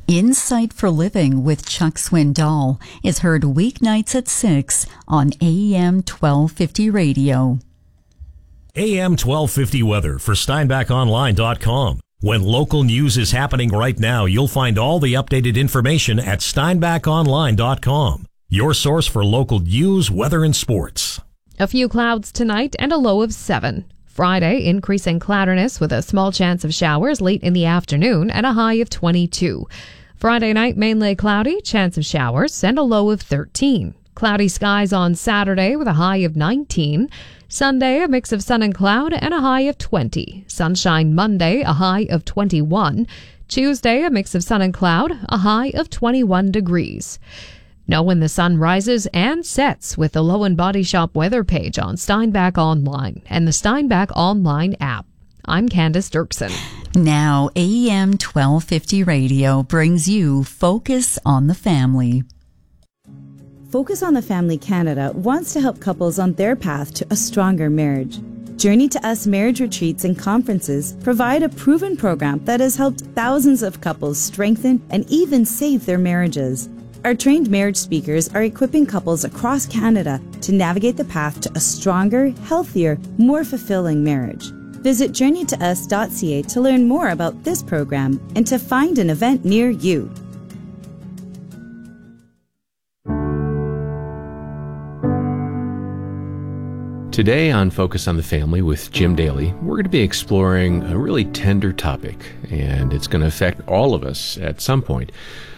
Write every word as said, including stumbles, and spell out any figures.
Insight for Living with Chuck Swindoll is heard weeknights at six on A M twelve fifty radio. A M twelve fifty weather for Steinbach Online dot com. When local news is happening right now, you'll find all the updated information at Steinbach Online dot com. Your source for local news, weather, and sports. A few clouds tonight and a low of seven. Friday, increasing cloudiness with a small chance of showers late in the afternoon and a high of twenty-two. Friday night, mainly cloudy, chance of showers, and a low of thirteen. Cloudy skies on Saturday with a high of nineteen. Sunday, a mix of sun and cloud and a high of twenty. Sunshine Monday, a high of twenty-one. Tuesday, a mix of sun and cloud, a high of twenty-one degrees. Know when the sun rises and sets with the Low and Body Shop weather page on Steinbach Online and the Steinbach Online app. I'm Candace Dirksen. Now, A M twelve fifty radio brings you Focus on the Family. Focus on the Family Canada wants to help couples on their path to a stronger marriage. Journey to Us marriage retreats and conferences provide a proven program that has helped thousands of couples strengthen and even save their marriages. Our trained marriage speakers are equipping couples across Canada to navigate the path to a stronger, healthier, more fulfilling marriage. Visit journey to us dot c a to learn more about this program and to find an event near you. Today on Focus on the Family with Jim Daly, we're going to be exploring a really tender topic, and it's going to affect all of us at some point.